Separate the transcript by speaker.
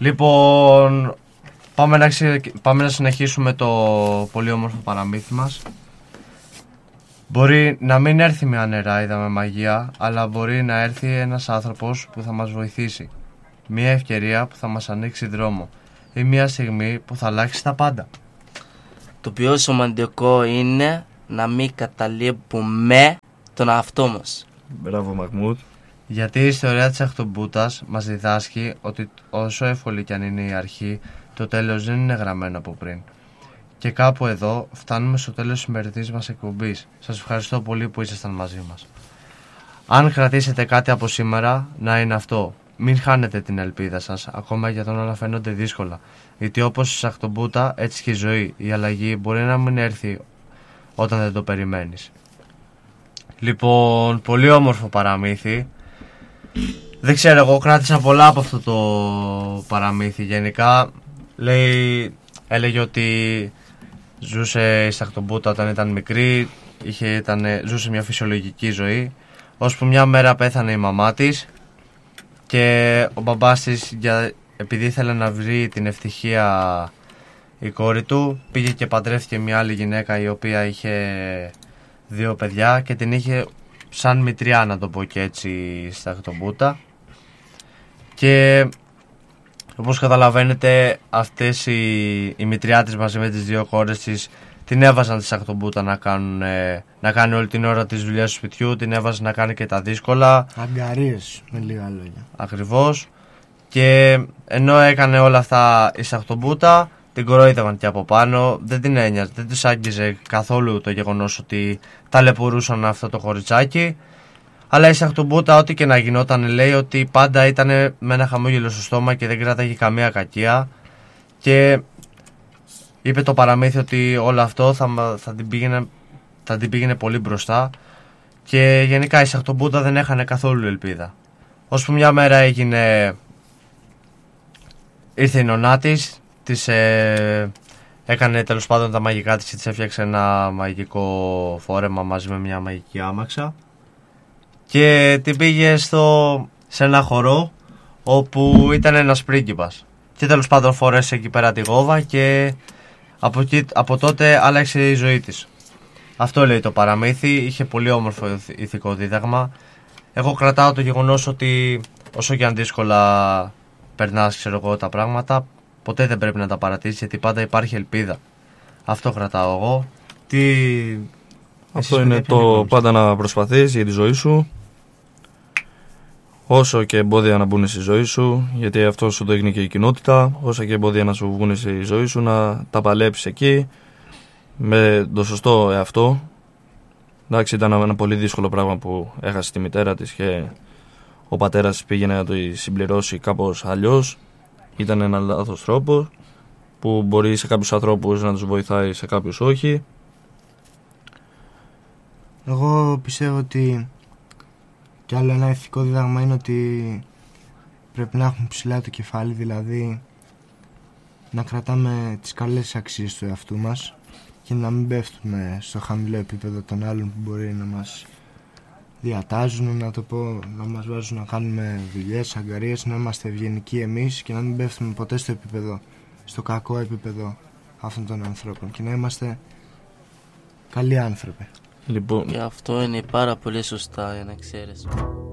Speaker 1: Λοιπόν, πάμε να συνεχίσουμε το πολύ όμορφο παραμύθι μας. Μπορεί να μην έρθει μια νεράιδα με μαγεία, αλλά μπορεί να έρθει ένας άνθρωπος που θα μας βοηθήσει. Μια ευκαιρία που θα μας ανοίξει δρόμο ή μια στιγμή που θα αλλάξει τα πάντα.
Speaker 2: Το πιο σημαντικό είναι να μην καταλείπουμε τον εαυτό μας.
Speaker 3: Μπράβο Μαχμούτ.
Speaker 1: Γιατί η ιστορία της Αχτομπουτας μας διδάσκει ότι όσο εύκολη κι αν είναι η αρχή, το τέλος δεν είναι γραμμένο από πριν. Και κάπου εδώ φτάνουμε στο τέλος της σημερινής μας εκπομπής. Σας ευχαριστώ πολύ που ήσασταν μαζί μας. Αν κρατήσετε κάτι από σήμερα, να είναι αυτό. Μην χάνετε την ελπίδα σας, ακόμα και όταν όλα φαίνονται δύσκολα. Γιατί όπως η Αχτομπούτα, έτσι και η ζωή. Η αλλαγή μπορεί να μην έρθει όταν δεν το περιμένεις. Λοιπόν, πολύ όμορφο παραμύθι. Δεν ξέρω, εγώ κράτησα πολλά από αυτό το παραμύθι. Γενικά, έλεγε ότι ζούσε η Αχτομπούτα όταν ήταν μικρή, ζούσε μια φυσιολογική ζωή, ώσπου μια μέρα πέθανε η μαμά της και ο μπαμπάς της, επειδή ήθελε να βρει την ευτυχία η κόρη του, πήγε και παντρεύτηκε μια άλλη γυναίκα η οποία είχε 2 παιδιά και την είχε σαν μητριά, να το πω και έτσι, στα Αχτομπούτα. Και όπως καταλαβαίνετε, αυτές η μητριά της μαζί με τις 2 κόρες της την έβαζαν τη Αχτομπούτα να κάνει όλη την ώρα τις δουλειές του σπιτιού, την έβαζαν να κάνει και τα δύσκολα.
Speaker 4: Αγκαρίες, με λίγα λόγια.
Speaker 1: Ακριβώς. Και ενώ έκανε όλα αυτά η Αχτομπούτα, την κορόιδευαν και από πάνω, δεν την ένοιαζε, δεν τους άγγιζε καθόλου το γεγονός ότι ταλαιπωρούσαν αυτό το κοριτσάκι. Αλλά η Αχτομπούτα, ό,τι και να γινόταν, λέει ότι πάντα ήταν με ένα χαμόγελο στο στόμα και δεν κράταγε καμία κακία. Και είπε το παραμύθι ότι όλο αυτό θα την πήγαινε πολύ μπροστά. Και γενικά η Αχτομπούτα δεν έχανε καθόλου ελπίδα. Ώσπου μια μέρα ήρθε η νονά της, έκανε τέλος πάντων τα μαγικά της και της έφτιαξε ένα μαγικό φόρεμα μαζί με μια μαγική άμαξα. Και την πήγε σε ένα χορό όπου ήταν ένας πρίγκιπας. Και τέλος πάντων φορέσε εκεί πέρα τη γόβα και από τότε άλλαξε η ζωή της. Αυτό λέει το παραμύθι, είχε πολύ όμορφο ηθικό δίδαγμα. Εγώ κρατάω το γεγονός ότι όσο και αν δύσκολα περνάς, τα πράγματα, ποτέ δεν πρέπει να τα παρατήσεις, γιατί πάντα υπάρχει ελπίδα. Αυτό κρατάω εγώ.
Speaker 3: Αυτό είναι το πάντα να προσπαθείς για τη ζωή σου. Όσο και εμπόδια να μπουν στη ζωή σου, γιατί αυτό σου το έγινε και η κοινότητα, όσα και εμπόδια να σου βγουν στη ζωή σου, να τα παλέψεις εκεί με το σωστό εαυτό. Εντάξει, ήταν ένα πολύ δύσκολο πράγμα που έχασε τη μητέρα της και ο πατέρας της πήγαινε να το συμπληρώσει κάπως αλλιώς. Ήταν ένα λάθος τρόπο που μπορεί σε κάποιους ανθρώπους να τους βοηθάει, σε κάποιους όχι.
Speaker 4: Εγώ πιστεύω ότι κι άλλο ένα ηθικό δίδαγμα είναι ότι πρέπει να έχουμε ψηλά το κεφάλι, δηλαδή να κρατάμε τις καλές αξίες του εαυτού μας και να μην πέφτουμε στο χαμηλό επίπεδο των άλλων που μπορεί να μας διατάζουν, να το πω, να μας βάζουν να κάνουμε δουλειές, αγκαρίες, να είμαστε ευγενικοί εμείς και να μην πέφτουμε ποτέ στο κακό επίπεδο αυτών των ανθρώπων και να είμαστε καλοί άνθρωποι.
Speaker 3: Λοιπόν.
Speaker 2: Και αυτό είναι πάρα πολύ σωστά, για να ξέρεις.